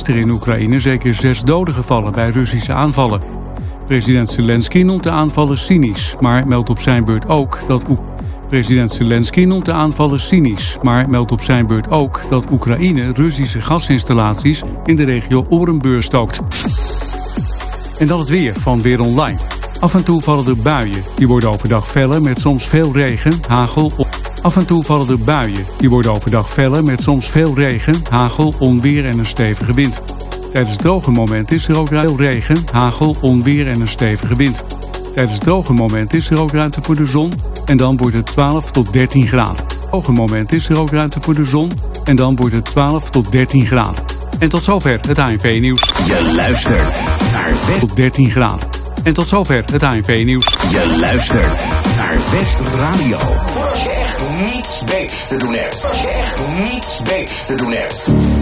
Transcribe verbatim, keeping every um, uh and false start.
gisteren in Oekraïne zeker zes doden gevallen bij Russische aanvallen. President Zelensky noemt de aanvallen cynisch, maar meldt op zijn beurt ook dat... O- President Zelensky noemt de aanvallen cynisch, maar meldt op zijn beurt ook dat Oekraïne Russische gasinstallaties in de regio Orenburg stookt. En dan het weer van Weer Online. Af en toe vallen er buien, die worden overdag feller met soms veel regen, hagel... Af en toe vallen er buien, die worden overdag feller met soms veel regen, hagel, onweer en een stevige wind. Tijdens droge momenten is er ook veel regen, hagel, onweer en een stevige wind. Tijdens droge momenten is er ook ruimte voor de zon en dan wordt het twaalf tot dertien graden. Droge momenten is er ook ruimte voor de zon en dan wordt het twaalf tot dertien graden. En tot zover het A N P-nieuws. Je luistert naar West... Tot dertien graden. En tot zover het A N P-nieuws. Je luistert naar West Radio. Voor als je echt niets beters te doen hebt. Als je echt niets beters te doen hebt.